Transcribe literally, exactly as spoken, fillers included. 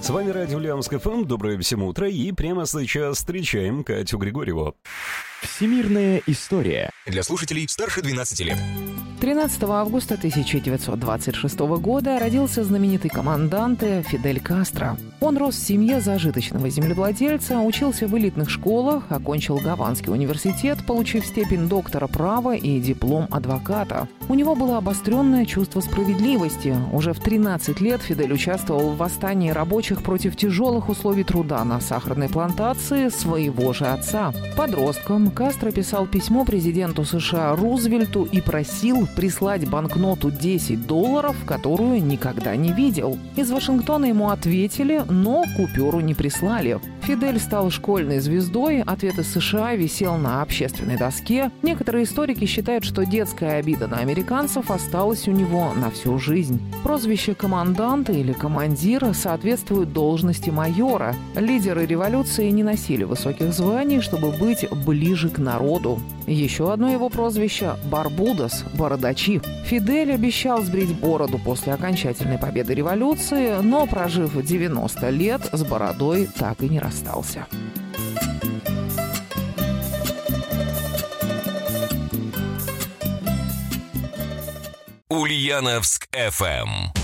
С вами радио Ульяновск эф эм. Доброе всем утро. И прямо сейчас встречаем Катю Григорьеву. Всемирная история. Для слушателей старше двенадцати лет. тринадцатого августа тысяча девятьсот двадцать шестого года родился знаменитый командант Фидель Кастро. Он рос в семье зажиточного землевладельца, учился в элитных школах, окончил Гаванский университет, получив степень доктора права и диплом адвоката. У него было обостренное чувство справедливости. Уже в тринадцать лет Фидель участвовал в восстании рабочих против тяжелых условий труда на сахарной плантации своего же отца. Подростком Кастро писал письмо президенту США Рузвельту и просил прислать банкноту десять долларов, которую никогда не видел. Из Вашингтона ему ответили, но купюру не прислали. Фидель стал школьной звездой, ответ из США висел на общественной доске. Некоторые историки считают, что детская обида на американцев осталась у него на всю жизнь. Прозвище команданта или командира соответствует должности майора. Лидеры революции не носили высоких званий, чтобы быть ближе к народу. Еще одно его прозвище – Барбудос, бородачи. Фидель обещал сбрить бороду после окончательной победы революции, но, прожив девяносто лет, с бородой так и не расстался. Ульяновск эф эм.